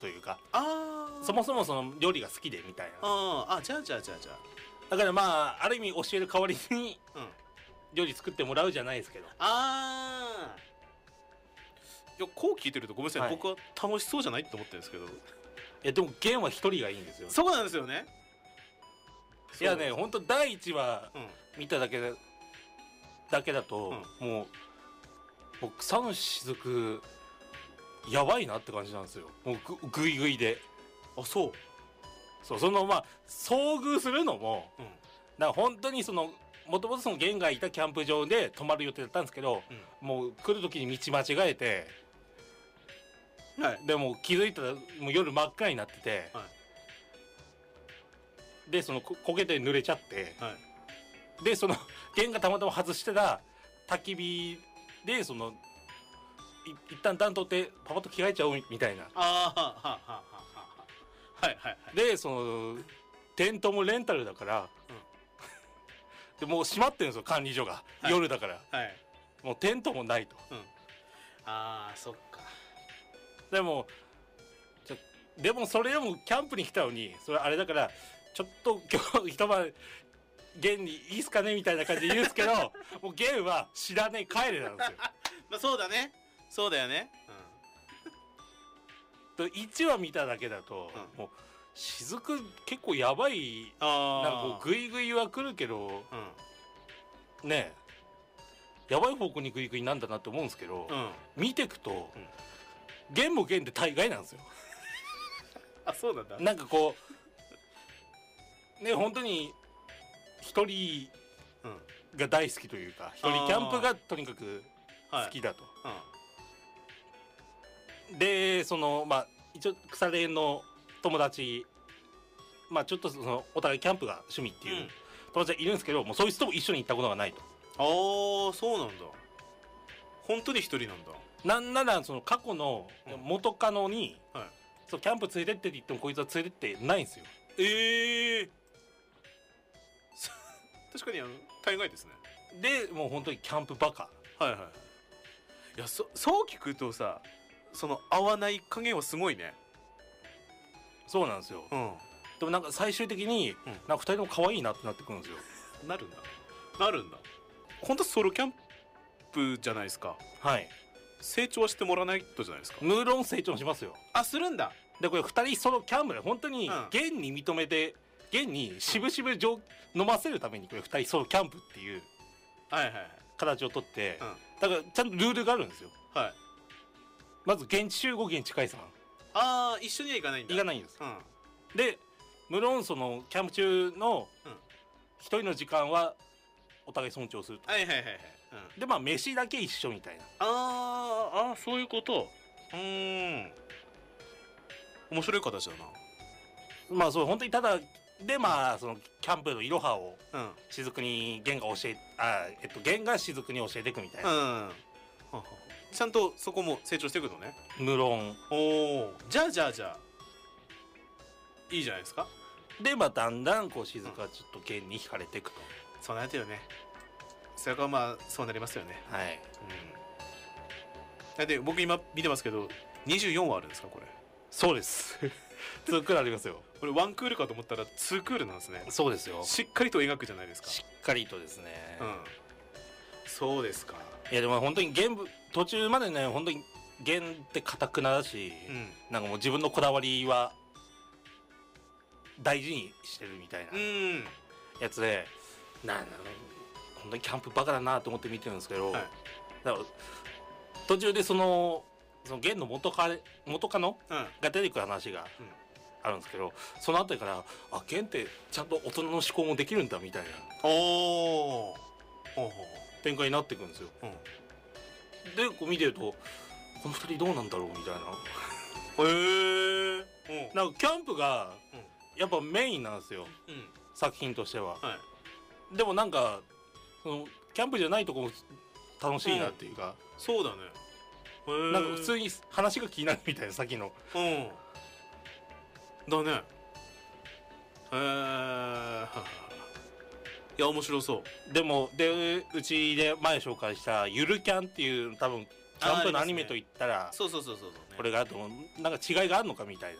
というか、 あそもそもその料理が好きでみたいな。 じゃあだからまあある意味教える代わりにうん料理作ってもらうじゃないですけど。 いやこう聞いてるとごめんなさい、 はい僕は楽しそうじゃないって思ってるんですけど。 いやでもゲンは一人がいいんですよ。 そうなんですよね。 いやね、本当第一話うん見ただけだと、もう草の雫やばいなって感じなんですよ。もうぐいぐいで。 そうそのまあ遭遇するのも、 うんだから本当にそのもともとそのゲンがいたキャンプ場で泊まる予定だったんですけど、もう来る時に道間違えて、 はいでも気づいたらもう夜真っ暗になってて、でその焦げて濡れちゃって、でそのゲンがたまたま外してた焚き火でその一旦暖取ってパパッと着替えちゃおうみたいな。でそのテントもレンタルだから、でもう閉まってるんですよ管理所が、夜だから、もうテントもないと、 そっか。 でもそれでもキャンプに来たのにそれあれだからちょっと今日一晩ゲンにいいっすかねみたいな感じで言うんですけどもうゲンは知らねえ帰れなんですよまあそうだね、そうだよね。 1話見ただけだと、もう雫結構やばい、なんかこうグイグイは来るけど、ねえやばい方向にグイグイなんだなって思うんですけど、見てくと、ゲンもゲンで大概なんですよそうなんだ。 なんかこうね本当に一人が大好きというか、一人キャンプがとにかく好きだと、でそのまあ一応腐れ縁の友達、まあちょっとそのお互いキャンプが趣味っていう友達がいるんですけど、もうそいつとも一緒に行ったことがないと。 そうなんだ。本当に一人なんだ。 なんならその過去の元カノに、そうキャンプ連れてってって言ってもこいつは連れてってないんですよ。 確かに大概ですね。 でもう本当にキャンプバカ。 いやそう聞くとさ、その合わない加減はすごいね。 そうなんですよ、でもなんか最終的に、なんか2人とも可愛いなってなってくるんですよ。 なるんだ本当ソロキャンプじゃないですか。成長はしてもらわないとじゃないですか。 無論成長しますよ。 するんだ。 でこれ2人ソロキャンプで本当に現に認めて、現に渋々飲ませるためにこれ2人ソロキャンプっていう形をとって、だからちゃんとルールがあるんですよ。まず現地集合現地解散。 一緒には行かないんだ。 行かないんです、で無論そのキャンプ中の一人の時間はお互い尊重すると。でまあ飯だけ一緒みたいな。 そういうこと。面白い形だな。 まあそう本当にただでまあそのキャンプのいろはを雫にゲンがゲンが雫に教えていくみたいな。 ちゃんとそこも成長していくのね。 無論。 じゃあいいじゃないですか。 でまあだんだんこう雫はちょっとゲンに惹かれていくと。 そうなるよね。それからまあそうなりますよね。で僕今見てますけど24話あるんですかこれ。 そうです2クールありますよ。 これ1クールかと思ったら2クールなんですね。 そうですよ。 しっかりと描くじゃないですか。 しっかりとですね。 そうですか。 いやでも本当に途中までね本当にゲンって堅くなだし、なんかもう自分のこだわりは大事にしてるみたいなやつで、本当にキャンプバカだなと思って見てるんですけど、だから途中でそのゲンの元カノが出てくる話があるんですけど、そのあたりからゲンってちゃんと大人の思考もできるんだみたいな展開になっていくんですよ。でこう見てるとこの2人どうなんだろうみたいな。なんかキャンプがやっぱメインなんですよ、作品としては。でもなんかそのキャンプじゃないとこも楽しいなっていうか。 そうだね。 なんか普通に話が気になるみたいな先の。 だね。面白そう。 でうちで前紹介したゆるキャンっていう多分キャンプのアニメといったらそうそうそうそう、ね、 これがなんか違いがあるのかみたい